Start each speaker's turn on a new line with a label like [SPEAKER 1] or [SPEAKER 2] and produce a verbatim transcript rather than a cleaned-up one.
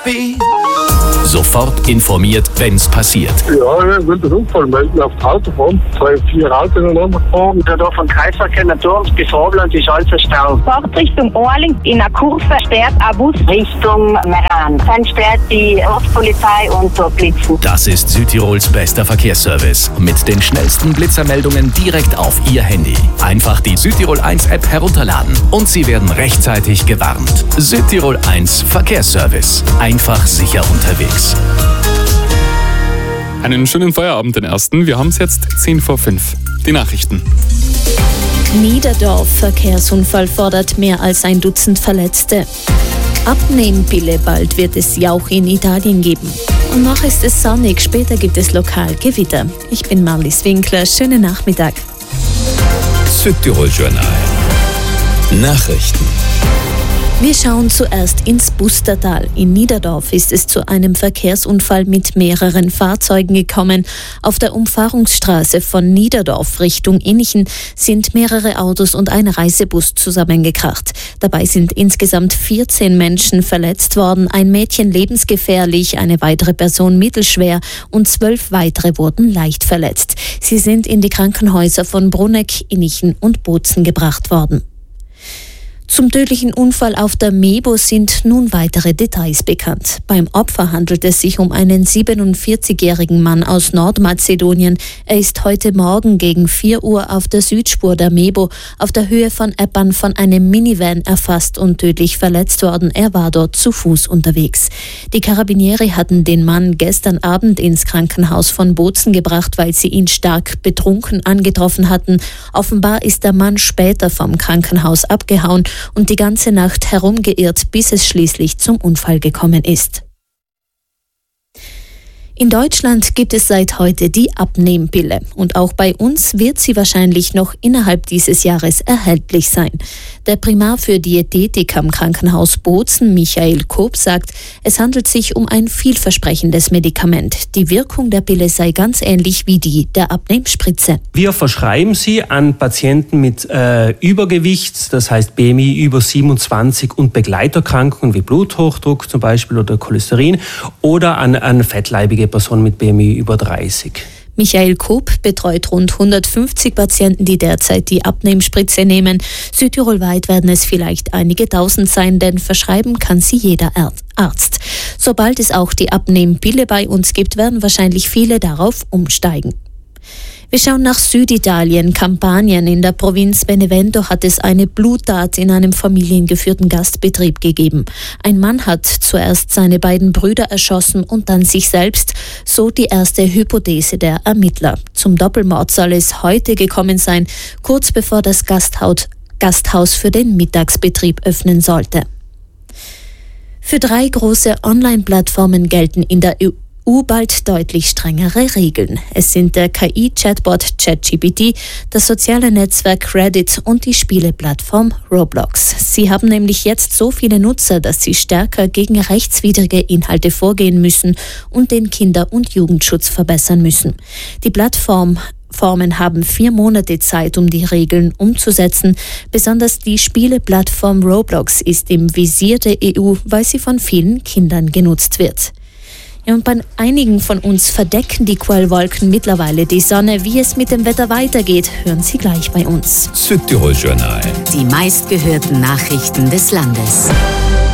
[SPEAKER 1] Sofort informiert, wenn's passiert.
[SPEAKER 2] Ja, ich will den Unfall melden auf die Autobahn. Zwei, vier Autos ineinander gefahren.
[SPEAKER 3] Der da vom Kreisverkehr Naturums bis Robland ist alles verstaut.
[SPEAKER 4] Fahrt Richtung Orling in der Kurve sperrt ein Bus
[SPEAKER 3] Richtung Meran. Dann sperrt die Ortspolizei und so Blitzen.
[SPEAKER 1] Das ist Südtirols bester Verkehrsservice. Mit den schnellsten Blitzermeldungen direkt auf Ihr Handy. Einfach die Südtirol eins App herunterladen und Sie werden rechtzeitig gewarnt. Südtirol eins Verkehrsservice. Einfach sicher unterwegs.
[SPEAKER 5] Einen schönen Feierabend, den ersten. Wir haben es jetzt zehn vor fünf. Die Nachrichten.
[SPEAKER 6] Niederdorf, Verkehrsunfall fordert mehr als ein Dutzend Verletzte. Abnehmpille, bald wird es Jauch in Italien geben. Und noch ist es sonnig, später gibt es lokal Gewitter. Ich bin Marlies Winkler, schönen Nachmittag.
[SPEAKER 1] Südtirol Journal. Nachrichten.
[SPEAKER 6] Wir schauen zuerst ins Bustertal. In Niederdorf ist es zu einem Verkehrsunfall mit mehreren Fahrzeugen gekommen. Auf der Umfahrungsstraße von Niederdorf Richtung Innichen sind mehrere Autos und ein Reisebus zusammengekracht. Dabei sind insgesamt vierzehn Menschen verletzt worden, ein Mädchen lebensgefährlich, eine weitere Person mittelschwer und zwölf weitere wurden leicht verletzt. Sie sind in die Krankenhäuser von Bruneck, Innichen und Bozen gebracht worden. Zum tödlichen Unfall auf der Mebo sind nun weitere Details bekannt. Beim Opfer handelt es sich um einen siebenundvierzigjährigen Mann aus Nordmazedonien. Er ist heute Morgen gegen vier Uhr auf der Südspur der Mebo auf der Höhe von Eppern von einem Minivan erfasst und tödlich verletzt worden. Er war dort zu Fuß unterwegs. Die Karabinieri hatten den Mann gestern Abend ins Krankenhaus von Bozen gebracht, weil sie ihn stark betrunken angetroffen hatten. Offenbar ist der Mann später vom Krankenhaus abgehauen und die ganze Nacht herumgeirrt, bis es schließlich zum Unfall gekommen ist. In Deutschland gibt es seit heute die Abnehmpille und auch bei uns wird sie wahrscheinlich noch innerhalb dieses Jahres erhältlich sein. Der Primar für Diätetik am Krankenhaus Bozen, Michael Koop, sagt, es handelt sich um ein vielversprechendes Medikament. Die Wirkung der Pille sei ganz ähnlich wie die der Abnehmspritze.
[SPEAKER 7] Wir verschreiben sie an Patienten mit äh, Übergewicht, das heißt B M I über siebenundzwanzig und Begleiterkrankungen wie Bluthochdruck zum Beispiel oder Cholesterin oder an, an fettleibige Personen mit B M I über dreißig.
[SPEAKER 6] Michael Koop betreut rund hundertfünfzig Patienten, die derzeit die Abnehmspritze nehmen. Südtirolweit werden es vielleicht einige tausend sein, denn verschreiben kann sie jeder Arzt. Sobald es auch die Abnehmpille bei uns gibt, werden wahrscheinlich viele darauf umsteigen. Wir schauen nach Süditalien, Kampanien. In der Provinz Benevento hat es eine Bluttat in einem familiengeführten Gastbetrieb gegeben. Ein Mann hat zuerst seine beiden Brüder erschossen und dann sich selbst, so die erste Hypothese der Ermittler. Zum Doppelmord soll es heute gekommen sein, kurz bevor das Gasthaus, Gasthaus für den Mittagsbetrieb öffnen sollte. Für drei große Online-Plattformen gelten in der E U bald deutlich strengere Regeln. Es sind der K I-Chatbot ChatGPT, das soziale Netzwerk Reddit und die Spieleplattform Roblox. Sie haben nämlich jetzt so viele Nutzer, dass sie stärker gegen rechtswidrige Inhalte vorgehen müssen und den Kinder- und Jugendschutz verbessern müssen. Die Plattform Formen haben vier Monate Zeit, um die Regeln umzusetzen. Besonders die Spieleplattform Roblox ist im Visier der E U, weil sie von vielen Kindern genutzt wird. Ja, und bei einigen von uns verdecken die Quellwolken mittlerweile die Sonne. Wie es mit dem Wetter weitergeht, hören Sie gleich bei uns.
[SPEAKER 1] Südtirol Journal.
[SPEAKER 8] Die meistgehörten Nachrichten des Landes.